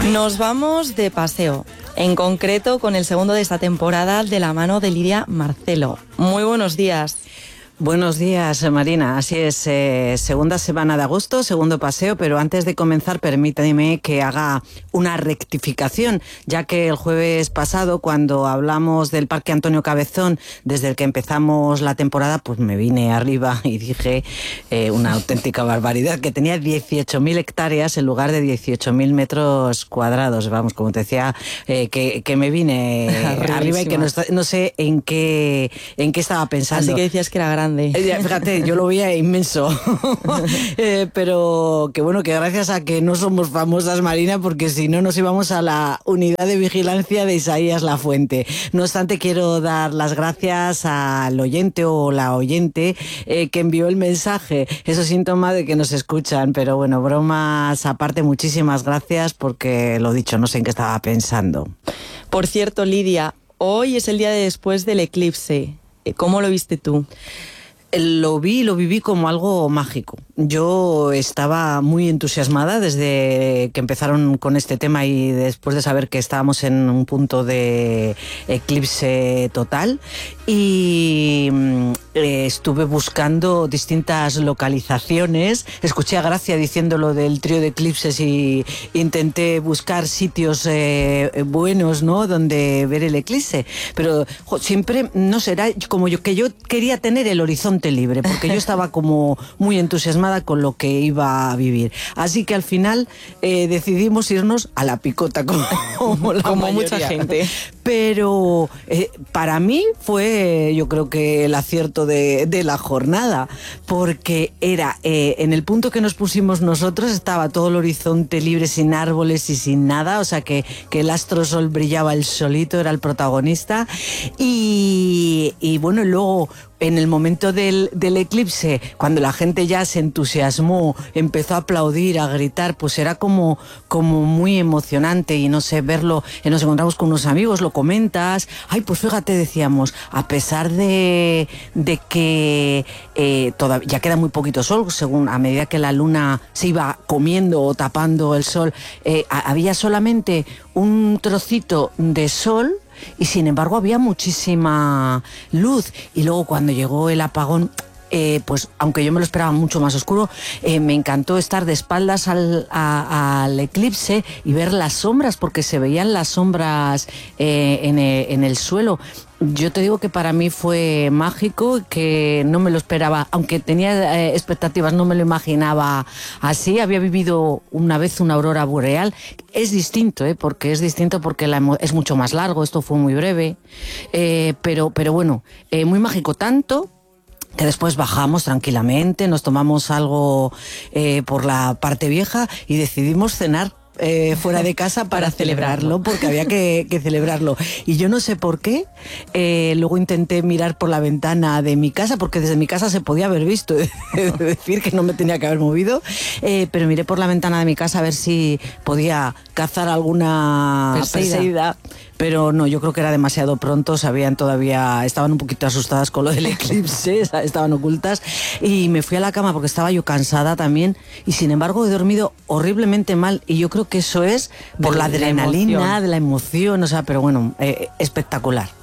Nos vamos de paseo, en concreto con el segundo de esta temporada de la mano de Lidia Marcelo. Muy buenos días. Buenos días, Marina. Así es, segunda semana de agosto, segundo paseo, pero antes de comenzar permíteme que haga una rectificación, ya que el jueves pasado, cuando hablamos del Parque Antonio Cabezón, desde el que empezamos la temporada, pues me vine arriba y dije una auténtica barbaridad, que tenía 18.000 hectáreas en lugar de 18.000 metros cuadrados. Vamos, como te decía, que me vine arriba y que no sé en qué estaba pensando. Así que decías que era grande. Fíjate, yo lo veía inmenso. Pero que bueno, que gracias a que no somos famosas, Marina, porque si no nos íbamos a la unidad de vigilancia de Isaías Lafuente. No obstante, quiero dar las gracias al oyente o la oyente que envió el mensaje. Eso es síntoma de que nos escuchan, pero bueno, bromas aparte, muchísimas gracias, porque lo dicho, no sé en qué estaba pensando. Por cierto, Lidia, hoy es el día después del eclipse. ¿Cómo lo viste tú? Lo viví como algo mágico. Yo estaba muy entusiasmada desde que empezaron con este tema y después de saber que estábamos en un punto de eclipse total, y estuve buscando distintas localizaciones. Escuché a Gracia diciendo lo del trío de eclipses y intenté buscar sitios buenos, ¿no?, donde ver el eclipse, pero siempre, no será como yo quería tener el horizonte libre, porque yo estaba como muy entusiasmada con lo que iba a vivir. Así que al final decidimos irnos a la picota, como mucha gente. Pero para mí fue, yo creo que el acierto de la jornada, porque era en el punto que nos pusimos nosotros, estaba todo el horizonte libre, sin árboles y sin nada, o sea que el astro sol brillaba el solito, era el protagonista. Y bueno, luego en el momento del eclipse, cuando la gente ya se entusiasmó, empezó a aplaudir, a gritar, pues era como muy emocionante. Y no sé, verlo, nos encontramos con unos amigos, lo comentas, ay, pues fíjate, decíamos, a pesar de que todavía ya queda muy poquito sol, según a medida que la luna se iba comiendo o tapando el sol, había solamente un trocito de sol, y sin embargo había muchísima luz. Y luego cuando llegó el apagón, pues aunque yo me lo esperaba mucho más oscuro, me encantó estar de espaldas al eclipse y ver las sombras, porque se veían las sombras en el suelo. Yo te digo que para mí fue mágico, que no me lo esperaba, aunque tenía expectativas, no me lo imaginaba así. Había vivido una vez una aurora boreal. Es distinto, porque es mucho más largo, esto fue muy breve, pero bueno, muy mágico, tanto que después bajamos tranquilamente, nos tomamos algo por la parte vieja y decidimos cenar fuera de casa para celebrarlo, porque había que celebrarlo. Y yo no sé por qué, luego intenté mirar por la ventana de mi casa, porque desde mi casa se podía haber visto, decir que no me tenía que haber movido, pero miré por la ventana de mi casa a ver si podía cazar alguna perseguida. Pero no, yo creo que era demasiado pronto, estaban un poquito asustadas con lo del eclipse, estaban ocultas, y me fui a la cama porque estaba yo cansada también, y sin embargo he dormido horriblemente mal, y yo creo que eso es por la adrenalina, de la emoción, o sea, pero bueno, espectacular.